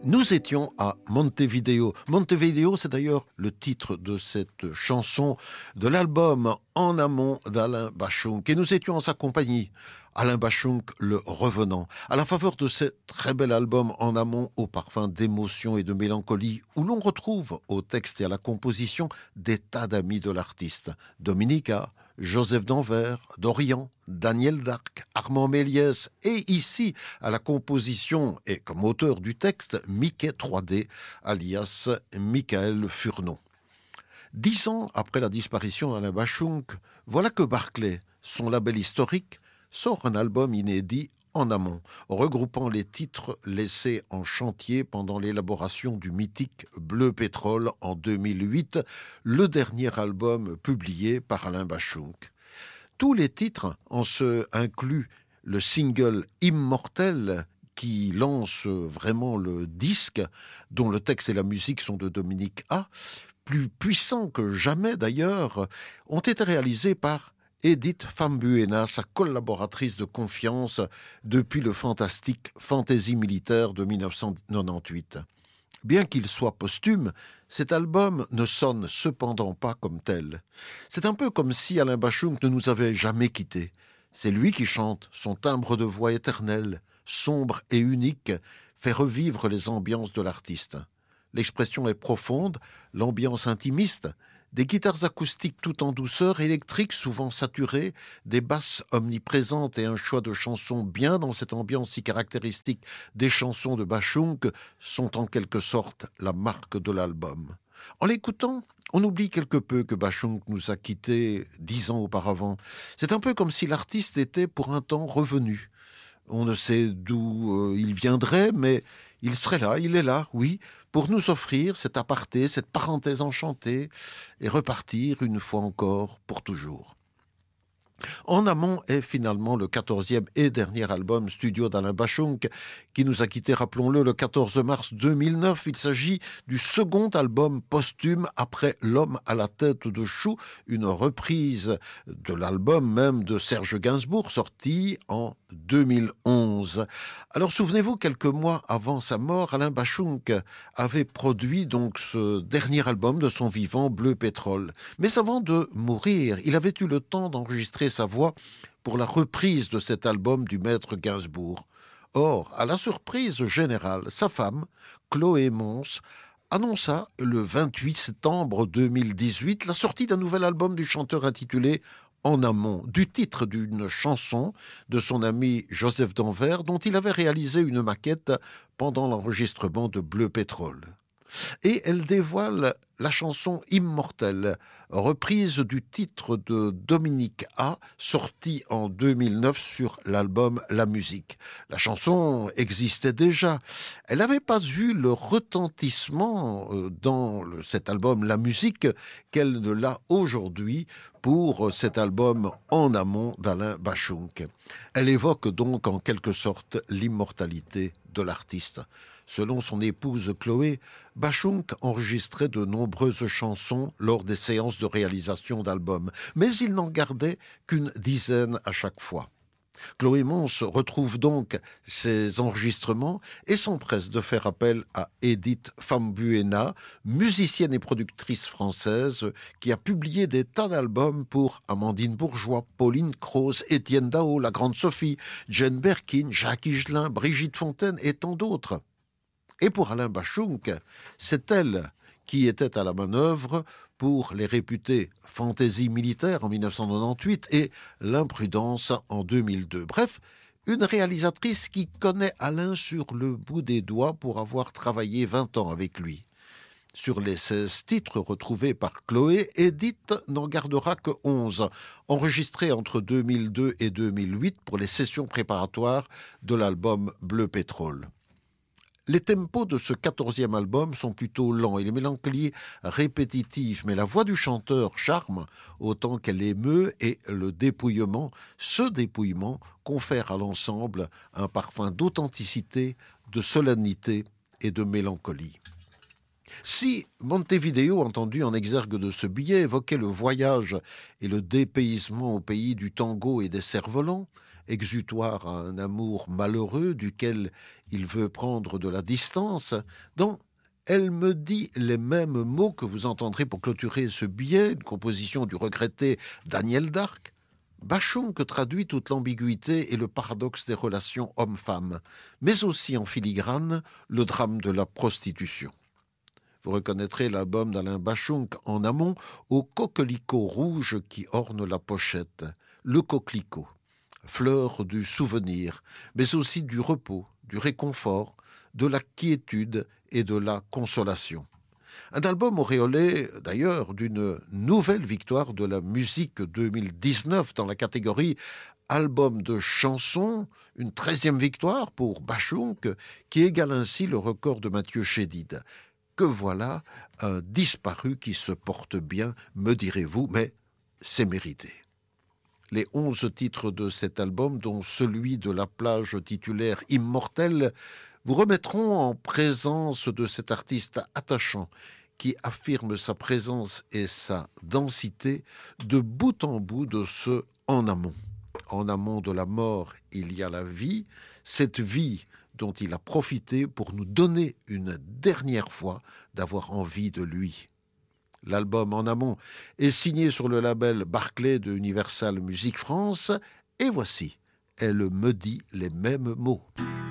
Nous étions à Montevideo. Montevideo, c'est d'ailleurs le titre de cette chanson de l'album En amont d'Alain Bashung. Et nous étions en sa compagnie. Alain Bashung, le revenant, à la faveur de ce très bel album En amont au parfum d'émotion et de mélancolie, où l'on retrouve au texte et à la composition des tas d'amis de l'artiste. Dominica, Joseph d'Anvers, Dorian, Daniel Darc, Armand Méliès et ici à la composition et comme auteur du texte Mickey 3D alias Michael Furnon. 10 ans après la disparition d'Alain Bashung, voilà que Barclay, son label historique, sort un album inédit en amont, regroupant les titres laissés en chantier pendant l'élaboration du mythique Bleu Pétrole en 2008, le dernier album publié par Alain Bashung. Tous les titres, en ce inclut le single Immortel, qui lance vraiment le disque, dont le texte et la musique sont de Dominique A., plus puissants que jamais d'ailleurs, ont été réalisés par Edith Fambuena, sa collaboratrice de confiance depuis le fantastique Fantaisie militaire de 1998. Bien qu'il soit posthume, cet album ne sonne cependant pas comme tel. C'est un peu comme si Alain Bashung ne nous avait jamais quittés. C'est lui qui chante, son timbre de voix éternel, sombre et unique, fait revivre les ambiances de l'artiste. L'expression est profonde, l'ambiance intimiste, des guitares acoustiques tout en douceur, électriques souvent saturées, des basses omniprésentes et un choix de chansons bien dans cette ambiance si caractéristique des chansons de Bashung sont en quelque sorte la marque de l'album. En l'écoutant, on oublie quelque peu que Bashung nous a quittés 10 ans auparavant. C'est un peu comme si l'artiste était pour un temps revenu. On ne sait d'où il viendrait, mais il serait là, il est là, oui, pour nous offrir cet aparté, cette parenthèse enchantée, et repartir une fois encore pour toujours. En amont est finalement le 14e et dernier album studio d'Alain Bashung qui nous a quittés, rappelons-le, le 14 mars 2009. Il s'agit du second album posthume après L'homme à la tête de chou, une reprise de l'album même de Serge Gainsbourg sorti en 2011. Alors souvenez-vous, quelques mois avant sa mort, Alain Bashung avait produit donc ce dernier album de son vivant, Bleu Pétrole. Mais avant de mourir, il avait eu le temps d'enregistrer sa voix pour la reprise de cet album du maître Gainsbourg. Or, à la surprise générale, sa femme, Chloé Mons, annonça le 28 septembre 2018 la sortie d'un nouvel album du chanteur intitulé En amont, du titre d'une chanson de son ami Joseph d'Anvers dont il avait réalisé une maquette pendant l'enregistrement de Bleu Pétrole. Et elle dévoile la chanson Immortel, reprise du titre de Dominique A, sorti en 2009 sur l'album La Musique. La chanson existait déjà. Elle n'avait pas eu le retentissement dans cet album La Musique qu'elle ne l'a aujourd'hui pour cet album En amont d'Alain Bashung. Elle évoque donc en quelque sorte l'immortalité de l'artiste. Selon son épouse Chloé, Bashung enregistrait de nombreuses chansons lors des séances de réalisation d'albums, mais il n'en gardait qu'une dizaine à chaque fois. Chloé Mons retrouve donc ses enregistrements et s'empresse de faire appel à Edith Fambuena, musicienne et productrice française qui a publié des tas d'albums pour Amandine Bourgeois, Pauline Croze, Étienne Dao, La Grande Sophie, Jane Birkin, Jacques Higelin, Brigitte Fontaine et tant d'autres. Et pour Alain Bashung, c'est elle qui était à la manœuvre pour les réputés Fantaisie militaire en 1998 et L'imprudence en 2002. Bref, une réalisatrice qui connaît Alain sur le bout des doigts pour avoir travaillé 20 ans avec lui. Sur les 16 titres retrouvés par Chloé, Edith n'en gardera que 11, enregistrés entre 2002 et 2008 pour les sessions préparatoires de l'album Bleu Pétrole. Les tempos de ce 14e album sont plutôt lents et les mélancolies répétitives, mais la voix du chanteur charme autant qu'elle émeut et le dépouillement, ce dépouillement confère à l'ensemble un parfum d'authenticité, de solennité et de mélancolie. Si Montevideo, entendu en exergue de ce billet, évoquait le voyage et le dépaysement au pays du tango et des cerfs-volants, exutoire à un amour malheureux duquel il veut prendre de la distance, dont elle me dit les mêmes mots que vous entendrez pour clôturer ce billet, une composition du regretté Daniel Darc. Bachung traduit toute l'ambiguïté et le paradoxe des relations hommes-femmes, mais aussi en filigrane le drame de la prostitution. Vous reconnaîtrez l'album d'Alain Bachung en amont au coquelicot rouge qui orne la pochette, le coquelicot, fleur du souvenir, mais aussi du repos, du réconfort, de la quiétude et de la consolation. Un album auréolé, d'ailleurs, d'une nouvelle victoire de la musique 2019 dans la catégorie album de chansons, une 13e victoire pour Bachung, qui égale ainsi le record de Mathieu Chédid. Que voilà un disparu qui se porte bien, me direz-vous, mais c'est mérité. Les 11 titres de cet album, dont celui de la plage titulaire Immortel, vous remettront en présence de cet artiste attachant qui affirme sa présence et sa densité de bout en bout de ce en amont. En amont de la mort, il y a la vie, cette vie dont il a profité pour nous donner une dernière fois d'avoir envie de lui. L'album En amont est signé sur le label Barclay de Universal Music France, et voici, elle me dit les mêmes mots.